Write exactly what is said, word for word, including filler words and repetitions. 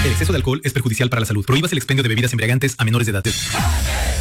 El exceso de alcohol es perjudicial para la salud. Prohíbas el expendio de bebidas embriagantes a menores de edad.